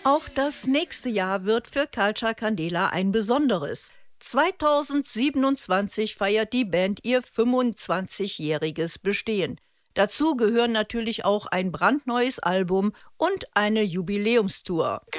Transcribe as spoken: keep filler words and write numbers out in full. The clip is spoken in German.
Auch das nächste Jahr wird für Culture Candela ein besonderes. zweitausendsiebenundzwanzig feiert die Band ihr fünfundzwanzigjähriges Bestehen. Dazu gehören natürlich auch ein brandneues Album und eine Jubiläumstour.